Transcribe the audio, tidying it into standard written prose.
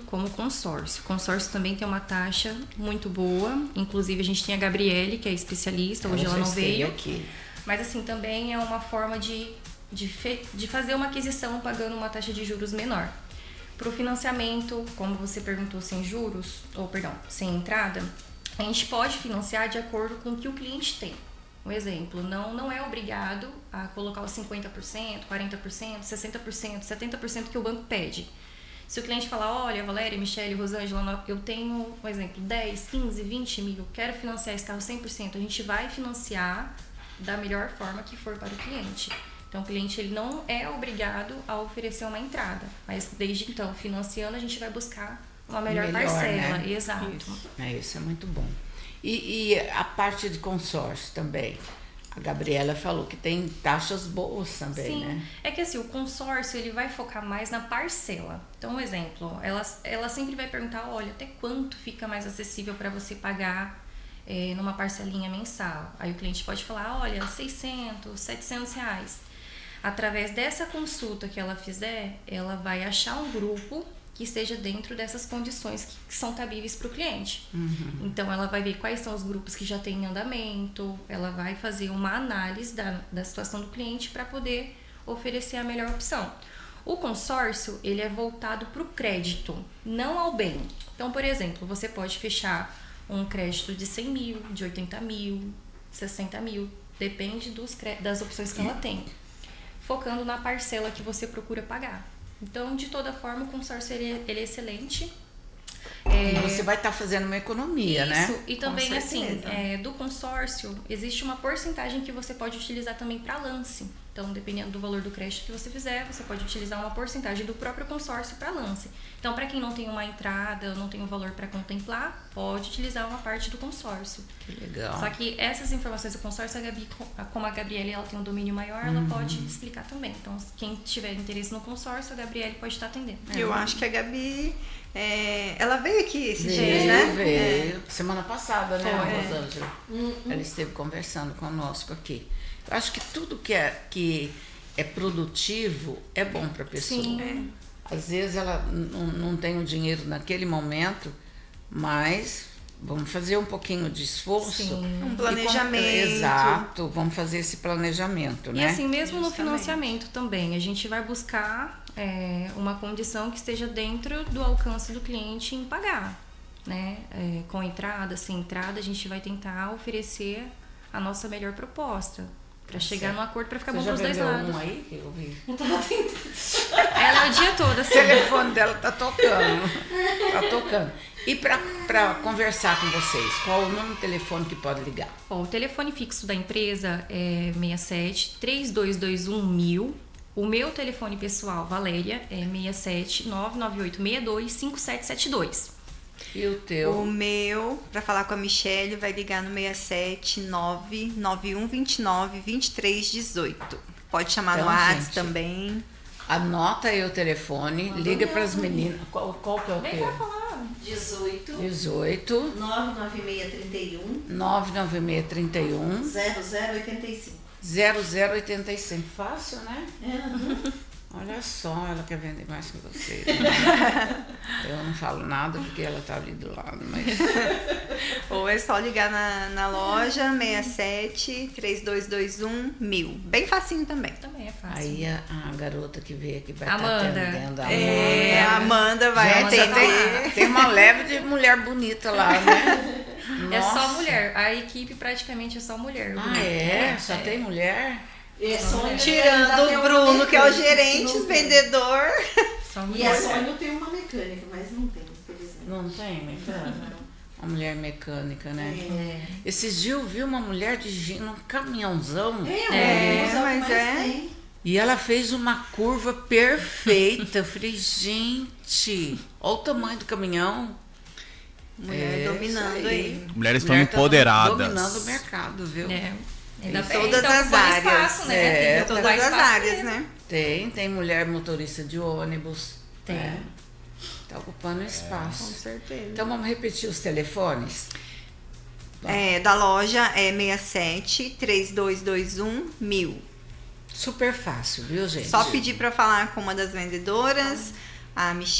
como o consórcio. O consórcio também tem uma taxa muito boa. Inclusive, a gente tem a Gabriele, que é especialista. Hoje ela não veio. Aqui. Mas, assim, também é uma forma de fazer uma aquisição pagando uma taxa de juros menor. Para o financiamento, como você perguntou, sem juros, sem entrada, a gente pode financiar de acordo com o que o cliente tem. Um exemplo, não é obrigado a colocar os 50%, 40%, 60%, 70% que o banco pede. Se o cliente falar, olha, Valéria, Michele, Rosângela, eu tenho, um exemplo, 10, 15, 20 mil, quero financiar esse carro 100%, a gente vai financiar da melhor forma que for para o cliente. Então, o cliente ele não é obrigado a oferecer uma entrada, mas desde então, financiando, a gente vai buscar uma melhor parcela. Né? Exato. Isso é muito bom. E a parte de consórcio também? A Gabriela falou que tem taxas boas também, Sim, né? É que assim, o consórcio ele vai focar mais na parcela. Então, um exemplo, ela sempre vai perguntar, olha, até quanto fica mais acessível para você pagar numa parcelinha mensal? Aí o cliente pode falar, olha, 600, 700 reais. Através dessa consulta que ela fizer, ela vai achar um grupo que esteja dentro dessas condições que são cabíveis para o cliente. Uhum. Então, ela vai ver quais são os grupos que já têm em andamento, ela vai fazer uma análise da situação do cliente para poder oferecer a melhor opção. O consórcio, ele é voltado para o crédito, não ao bem. Então, por exemplo, você pode fechar um crédito de 100 mil, de 80 mil, 60 mil, depende das opções que ela tem, focando na parcela que você procura pagar. Então, de toda forma, o consórcio ele é excelente. E você vai estar fazendo uma economia, isso, né? Isso, e também, assim, do consórcio, existe uma porcentagem que você pode utilizar também para lance. Então, dependendo do valor do crédito que você fizer, você pode utilizar uma porcentagem do próprio consórcio para lance. Então, para quem não tem uma entrada, não tem um valor para contemplar, pode utilizar uma parte do consórcio. Que legal. Só que essas informações do consórcio, como a Gabriele ela tem um domínio maior, ela pode explicar também. Então, quem tiver interesse no consórcio, a Gabriele pode estar atendendo. Eu acho que a Gabi, ela veio aqui esses dias, né? Veio. Semana passada, né, a Rosângela? Ela esteve conversando conosco aqui. Eu acho que tudo que é produtivo é bom para a pessoa. Sim. Às vezes ela não tem o dinheiro naquele momento, mas vamos fazer um pouquinho de esforço. Sim. Um planejamento. Exato, vamos fazer esse planejamento, né? E assim, mesmo no Justamente. financiamento também, a gente vai buscar uma condição que esteja dentro do alcance do cliente em pagar, né? Com entrada, sem entrada, a gente vai tentar oferecer a nossa melhor proposta. Pra chegar num acordo pra ficar bom pros dois lados. Um aí que eu vi? Eu tava tentando. Ela é o dia todo, assim. O telefone dela tá tocando. Tá tocando. E pra conversar com vocês, qual o número de telefone que pode ligar? Bom, o telefone fixo da empresa é 67 3221 1000. O meu telefone pessoal, Valéria, é 67 998 62 5772. E o teu? O meu, para falar com a Michele, vai ligar no 67 99129 2318. Pode chamar Então, no WhatsApp gente, também. Anota aí o telefone, liga para as meninas. Qual que é o Vem teu? cá falar. 18 18 99631 99631 0085. 0085. Fácil, né? Olha só, ela quer vender mais que você. Eu não falo nada porque ela tá ali do lado, mas... Ou é só ligar na loja 67 3221 1000. Bem facinho também. Também é fácil. Aí a garota que veio aqui vai estar Amanda. atendendo. A Amanda vai Gente, atender. tem uma leve de mulher bonita lá, né? É só Nossa. mulher. A equipe praticamente é só mulher. O Ah, grupo. Só tem mulher? É sonho Tirando o Bruno, que é o gerente, vendedor. Só E mulher. é sonho ter uma mecânica, mas não tem, infelizmente. Não tem mecânica? Uma mulher mecânica, né? É. Esses dias eu vi uma mulher dirigindo um caminhãozão Mas e ela fez uma curva perfeita. Eu falei, gente, olha o tamanho do caminhão. Mulher dominando isso aí. Mulheres estão Mulher tá empoderadas. dominando o mercado, viu? Ainda Em bem, todas então, as ocupando áreas. Espaço, né? Tem que ocupar Todas as espaço áreas, mesmo. né? Tem mulher motorista de ônibus. Tem. Tá ocupando espaço. Com certeza. Então vamos repetir os telefones? Da loja é 67 3221 1000. Super fácil, viu, gente? Só pedir para falar com uma das vendedoras, a Michelle.